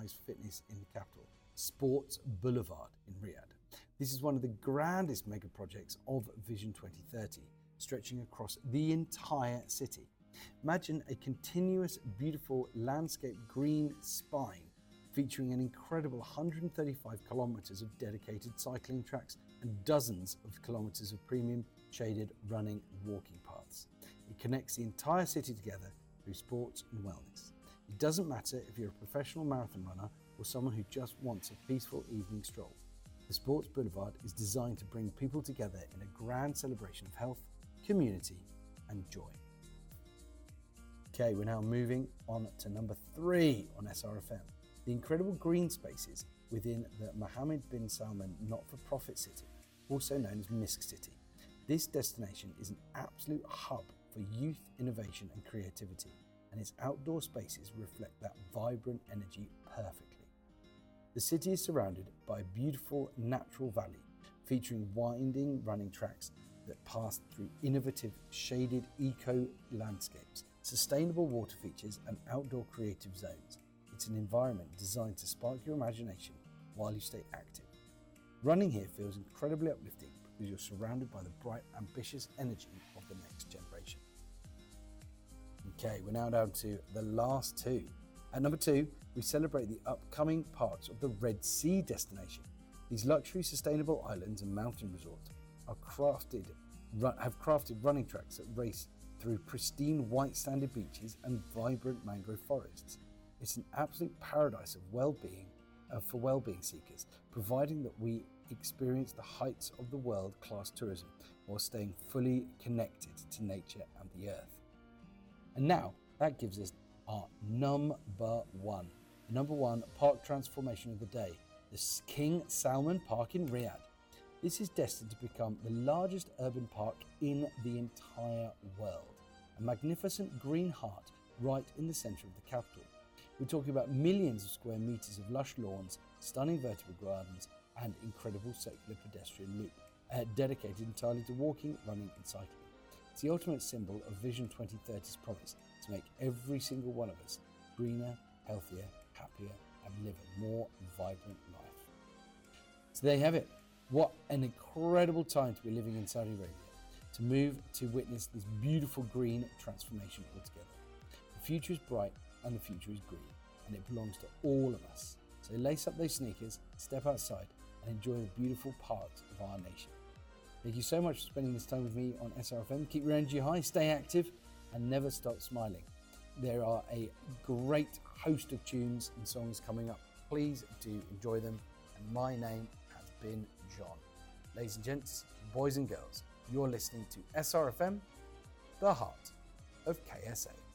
organised fitness in the capital, Sports Boulevard in Riyadh. This is one of the grandest mega projects of Vision 2030, stretching across the entire city. Imagine a continuous, beautiful landscape green spine featuring an incredible 135 kilometres of dedicated cycling tracks and dozens of kilometres of premium shaded running and walking paths. It connects the entire city together through sports and wellness. It doesn't matter if you're a professional marathon runner or someone who just wants a peaceful evening stroll. The Sports Boulevard is designed to bring people together in a grand celebration of health, community and joy. Okay, we're now moving on to number 3 on SRFM, the incredible green spaces within the Mohammed bin Salman not-for-profit city, also known as Misk City. This destination is an absolute hub for youth, innovation and creativity, and its outdoor spaces reflect that vibrant energy perfectly. The city is surrounded by a beautiful natural valley featuring winding running tracks that pass through innovative shaded eco landscapes, sustainable water features and outdoor creative zones. It's an environment designed to spark your imagination while you stay active. Running here feels incredibly uplifting because you're surrounded by the bright, ambitious energy of the next generation. Okay, we're now down to the last 2. At number 2, we celebrate the upcoming parts of the Red Sea destination. These luxury sustainable islands and mountain resorts have crafted running tracks that race through pristine white sanded beaches and vibrant mangrove forests. It's an absolute paradise of well-being for well-being seekers, providing that we experience the heights of the world-class tourism while staying fully connected to nature and the earth. And now that gives us our number 1. The number 1 park transformation of the day, the King Salman Park in Riyadh. This is destined to become the largest urban park in the entire world, a magnificent green heart right in the centre of the capital. We're talking about millions of square metres of lush lawns, stunning vertical gardens and incredible circular pedestrian loop, dedicated entirely to walking, running and cycling. It's the ultimate symbol of Vision 2030's promise to make every single one of us greener, healthier, happier and live a more vibrant life. So there you have it. What an incredible time to be living in Saudi Arabia, to move to witness this beautiful green transformation altogether. The future is bright and the future is green, and it belongs to all of us. So lace up those sneakers, step outside and enjoy the beautiful parts of our nation. Thank you so much for spending this time with me on SRFM. Keep your energy high, stay active and never stop smiling. There are a great host of tunes and songs coming up. Please do enjoy them. And my name has been John. Ladies and gents, boys and girls, you're listening to SRFM, the heart of KSA.